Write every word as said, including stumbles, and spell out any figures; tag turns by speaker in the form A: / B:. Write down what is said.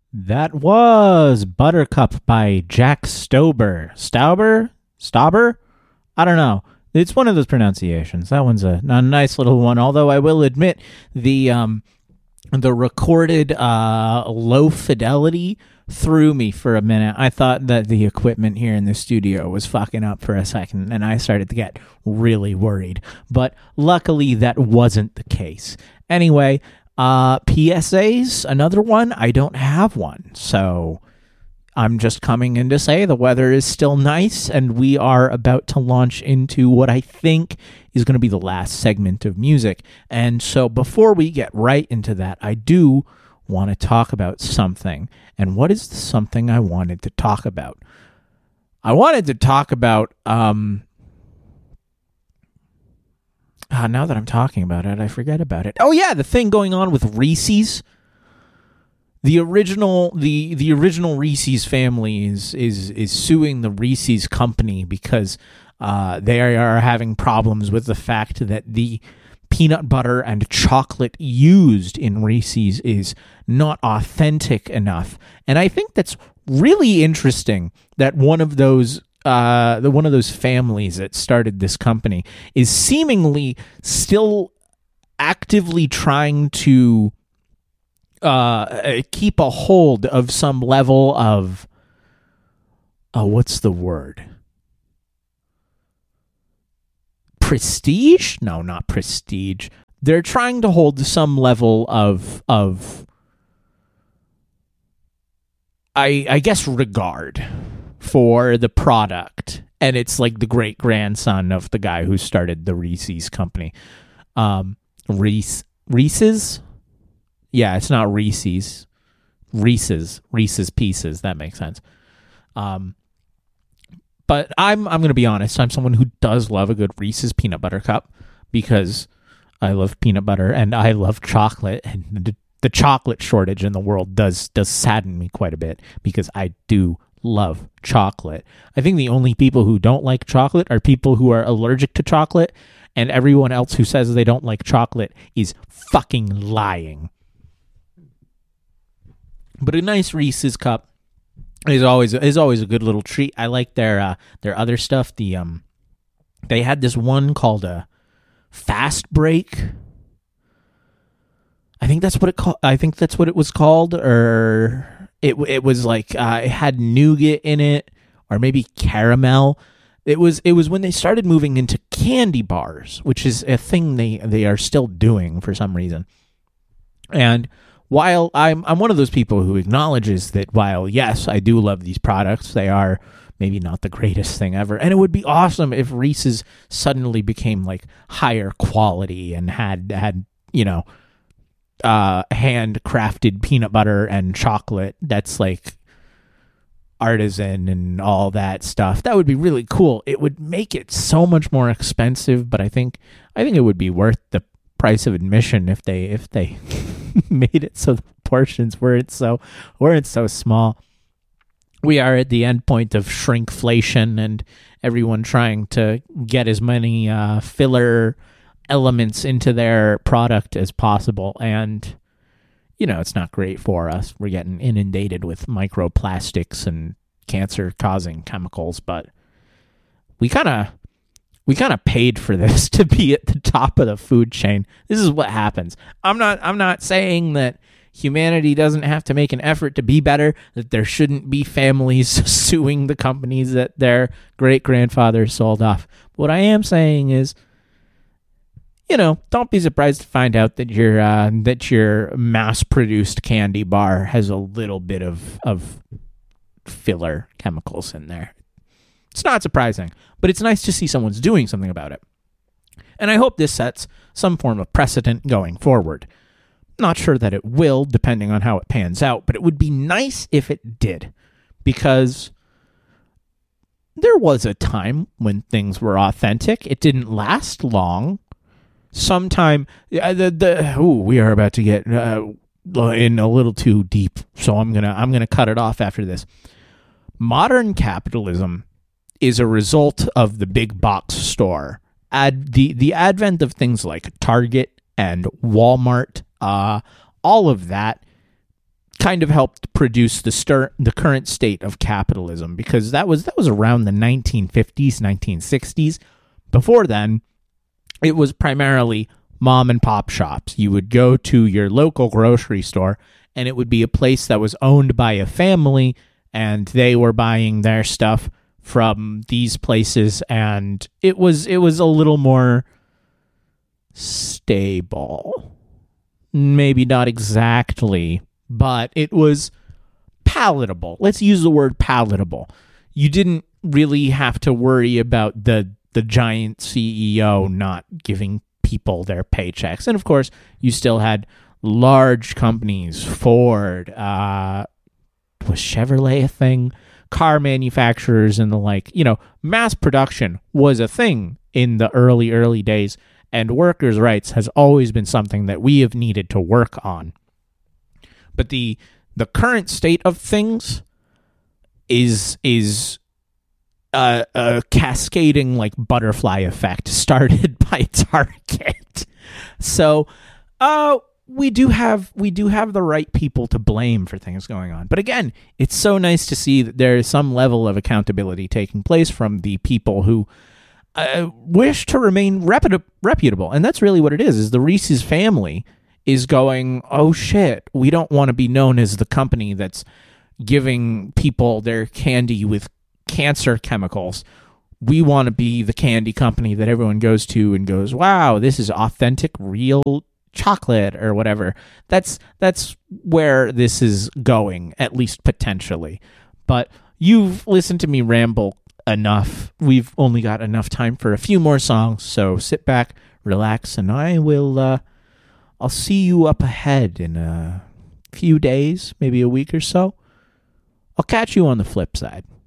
A: That was Buttercup by Jack Stauber. Stauber? Stauber? I don't know. It's one of those pronunciations. That one's a, a nice little one, although I will admit the um, the recorded uh, low fidelity threw me for a minute. I thought that the equipment here in the studio was fucking up for a second, and I started to get really worried. But luckily, that wasn't the case. Anyway, Uh, P S As, another one. I don't have one, so I'm just coming in to say the weather is still nice, and we are about to launch into what I think is going to be the last segment of music. And so before we get right into that, I do want to talk about something. And what is the something I wanted to talk about? I wanted to talk about... um. Uh, now that I'm talking about it, I forget about it. Oh yeah, the thing going on with Reese's. The original, the the original Reese's family is is is suing the Reese's company because uh, they are having problems with the fact that the peanut butter and chocolate used in Reese's is not authentic enough. And I think that's really interesting that one of those. Uh, the one of those families that started this company is seemingly still actively trying to uh, keep a hold of some level of uh, what's the word? Prestige? No, not prestige. They're trying to hold some level of of I I guess regard for the product, and it's like the great grandson of the guy who started the Reese's company. Um, Reese Reese's, yeah, it's not Reese's, Reese's, Reese's Pieces. That makes sense. Um, but I'm I'm gonna be honest. I'm someone who does love a good Reese's peanut butter cup because I love peanut butter and I love chocolate, and the, the chocolate shortage in the world does does sadden me quite a bit because I do love chocolate. I think the only people who don't like chocolate are people who are allergic to chocolate, and everyone else who says they don't like chocolate is fucking lying. But a nice Reese's cup is always is always a good little treat. I like their uh, their other stuff. The um, they had this one called a Fast Break. I think that's what it called. I think that's what it was called, or. It it was like uh, it had nougat in it, or maybe caramel. It was it was when they started moving into candy bars, which is a thing they, they are still doing for some reason. And while I'm I'm one of those people who acknowledges that while yes I do love these products, they are maybe not the greatest thing ever. And it would be awesome if Reese's suddenly became like higher quality and had had you know. Uh, handcrafted peanut butter and chocolate that's like artisan and all that stuff. That would be really cool. It would make it so much more expensive, but I think I think it would be worth the price of admission if they if they made it so the portions weren't so weren't so small. We are at the end point of shrinkflation and everyone trying to get as many uh, filler elements into their product as possible, and you know it's not great for us. We're getting inundated with microplastics and cancer causing chemicals, but we kind of we kind of paid for this to be at the top of the food chain. This is what happens. I'm not I'm not saying that humanity doesn't have to make an effort to be better, that there shouldn't be families suing the companies that their great grandfathers sold off. What I am saying is, you know, don't be surprised to find out that your uh, that your mass-produced candy bar has a little bit of of filler chemicals in there. It's not surprising, but it's nice to see someone's doing something about it. And I hope this sets some form of precedent going forward. Not sure that it will, depending on how it pans out, but it would be nice if it did, because there was a time when things were authentic. It didn't last long. Sometime, uh, the the ooh, we are about to get uh, in a little too deep, so I'm gonna I'm gonna cut it off after this. Modern capitalism is a result of the big box store. Ad the the advent of things like Target and Walmart, uh, all of that kind of helped produce the stir, the current state of capitalism, because that was that was around the nineteen fifties, nineteen sixties. Before then, it was primarily mom and pop shops. You would go to your local grocery store, and it would be a place that was owned by a family, and they were buying their stuff from these places, and it was it was a little more stable. Maybe not exactly, but it was palatable. Let's use the word palatable. You didn't really have to worry about the the giant C E O not giving people their paychecks. And of course, you still had large companies, Ford, uh, was Chevrolet a thing? Car manufacturers and the like. You know, mass production was a thing in the early, early days, and workers' rights has always been something that we have needed to work on. But the the current state of things is is a, a cascading like butterfly effect started by Target. So, uh, we do have we do have the right people to blame for things going on. But again, it's so nice to see that there is some level of accountability taking place from the people who uh, wish to remain reputa- reputable. And that's really what it is, is the Reese's family is going, oh shit, we don't want to be known as the company that's giving people their candy with cancer chemicals. We want to be the candy company that everyone goes to and goes, wow, this is authentic, real chocolate or whatever. That's that's where this is going, at least potentially. But you've listened to me ramble enough. We've only got enough time for a few more songs, so sit back, relax, and I will uh I'll see you up ahead in a few days, maybe a week or so. I'll catch you on the flip side.